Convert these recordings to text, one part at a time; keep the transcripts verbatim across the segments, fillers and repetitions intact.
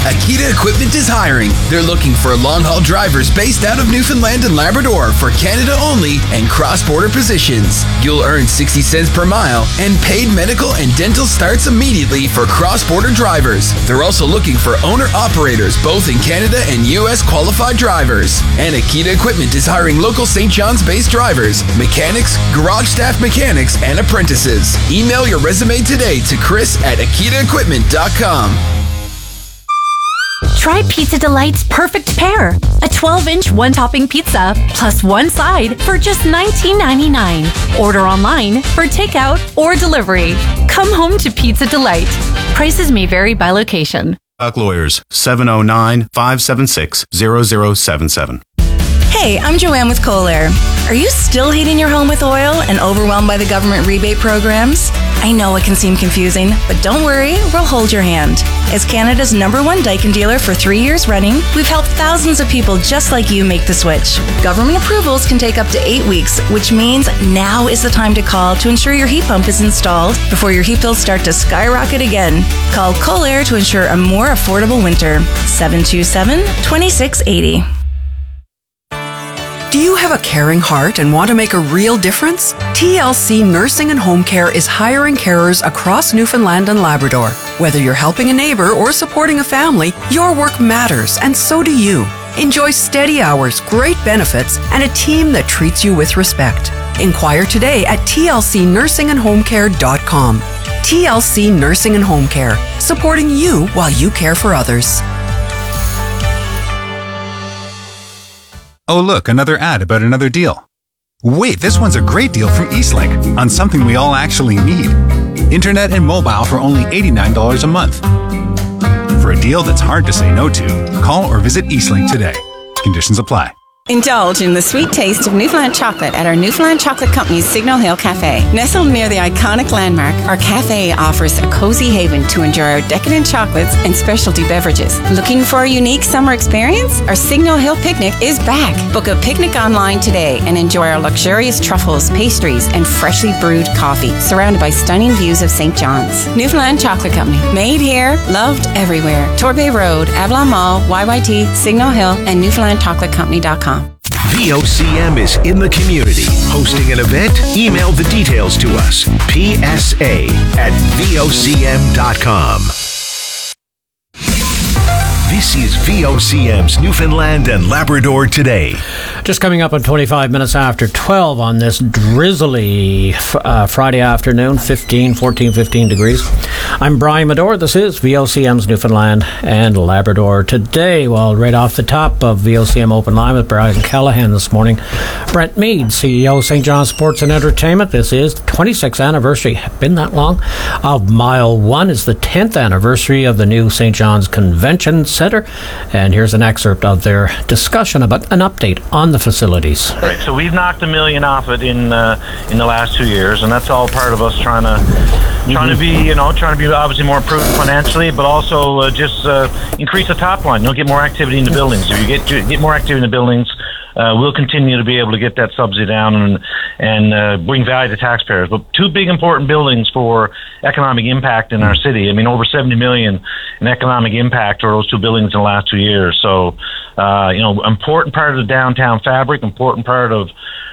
Akita Equipment is hiring. They're looking for long-haul drivers based out of Newfoundland and Labrador for Canada only and cross-border positions. You'll earn sixty cents per mile, and paid medical and dental starts immediately for cross-border drivers. They're also looking for owner-operators, both in Canada and U S qualified drivers. And Akita Equipment is hiring local Saint John's-based drivers, mechanics, garage staff mechanics, and apprentices. Email your resume today to Chris at akita equipment dot com. Try Pizza Delight's perfect pair. A twelve-inch one-topping pizza plus one side for just nineteen ninety-nine. Order online for takeout or delivery. Come home to Pizza Delight. Prices may vary by location. Buck Lawyers, seven oh nine, five seven six, zero zero seven seven. Hey, I'm Joanne with Kohler. Are you still heating your home with oil and overwhelmed by the government rebate programs? I know it can seem confusing, but don't worry, we'll hold your hand. As Canada's number one Daikin dealer for three years running, we've helped thousands of people just like you make the switch. Government approvals can take up to eight weeks, which means now is the time to call to ensure your heat pump is installed before your heat bills start to skyrocket again. Call Kohler to ensure a more affordable winter. seven two seven, two six eight zero. Do you have a caring heart and want to make a real difference? T L C Nursing and Home Care is hiring carers across Newfoundland and Labrador. Whether you're helping a neighbor or supporting a family, your work matters, and so do you. Enjoy steady hours, great benefits, and a team that treats you with respect. Inquire today at T L C nursing and home care dot com. T L C Nursing and Home Care, supporting you while you care for others. Oh, look, another ad about another deal. Wait, this one's a great deal from Eastlink on something we all actually need. Internet and mobile for only eighty-nine dollars a month. For a deal that's hard to say no to, call or visit Eastlink today. Conditions apply. Indulge in the sweet taste of Newfoundland chocolate at our Newfoundland Chocolate Company's Signal Hill Cafe. Nestled near the iconic landmark, our cafe offers a cozy haven to enjoy our decadent chocolates and specialty beverages. Looking for a unique summer experience? Our Signal Hill Picnic is back. Book a picnic online today and enjoy our luxurious truffles, pastries, and freshly brewed coffee, surrounded by stunning views of Saint John's. Newfoundland Chocolate Company. Made here, loved everywhere. Torbay Road, Avalon Mall, Y Y T, Signal Hill, and newfoundland chocolate company dot com. V O C M is in the community. Hosting an event? Email the details to us. P S A at V O C M dot com. This is V O C M's Newfoundland and Labrador Today. Just coming up on twenty-five minutes after twelve on this drizzly uh, Friday afternoon, fifteen, fourteen, fifteen degrees. I'm Brian Medore. This is V O C M's Newfoundland and Labrador Today. Well, right off the top of V O C M Open Line with Brian Callahan this morning, Brent Mead, C E O, Saint John Sports and Entertainment. This is the twenty-sixth anniversary, been that long, of Mile one. Is the tenth anniversary of the new Saint John's Convention Centre. And here's an excerpt of their discussion about an update on the facilities. Right, so we've knocked a million off it in uh, in the last two years, and that's all part of us trying to mm-hmm. trying to be, you know, trying to be obviously more prudent financially, but also uh, just uh, increase the top line. You'll get more activity in the buildings. If you get to, get more activity in the buildings, uh, we'll continue to be able to get that subsidy down and and uh, bring value to taxpayers. But two big important buildings for economic impact in our city. I mean, over seventy million in economic impact are those two buildings in the last two years. So, uh, you know, important part of the downtown fabric, important part of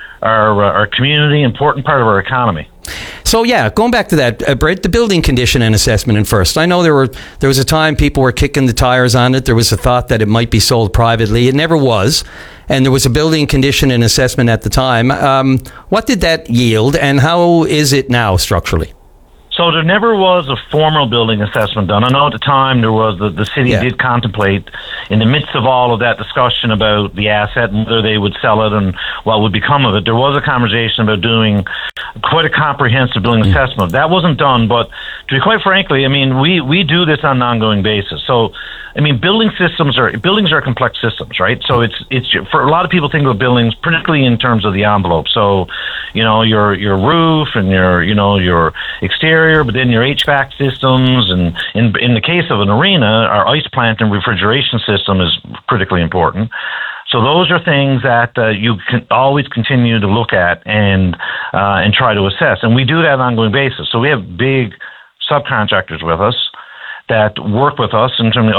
our uh, our community, important part of our economy. So yeah, going back to that, uh, Brett, the building condition and assessment in first. I know there were there was a time people were kicking the tires on it. There was a thought that it might be sold privately. It never was. And there was a building condition and assessment at the time. Um, what did that yield, and how is it now structurally? So there never was a formal building assessment done. I know at the time there was, the, the city yeah. did contemplate, in the midst of all of that discussion about the asset and whether they would sell it and what would become of it, there was a conversation about doing quite a comprehensive building mm. assessment. That wasn't done, but to be quite frankly, I mean, we, we do this on an ongoing basis. So, I mean, building systems are, buildings are complex systems, right? So it's, it's, for a lot of people think of buildings, particularly in terms of the envelope. So, you know, your, your roof and your, you know, your exterior, but then your H V A C systems, and in in the case of an arena, our ice plant and refrigeration system is critically important. So those are things that uh, you can always continue to look at and uh, and try to assess, and we do that on an ongoing basis. So we have big subcontractors with us that work with us in terms of